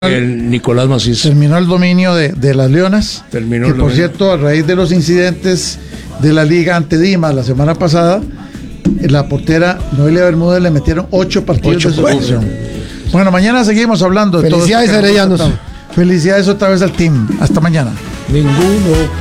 El Nicolás Macís. Terminó el dominio de las Leonas. Terminó que el por dominio. cierto, a raíz de los incidentes de la liga ante Dimas la semana pasada, la portera Noelia Bermúdez le metieron 8 partidos de suspensión. Bueno, mañana seguimos hablando de todo esto. Felicidades, Heredianos. Felicidades otra vez al team. Hasta mañana. Ninguno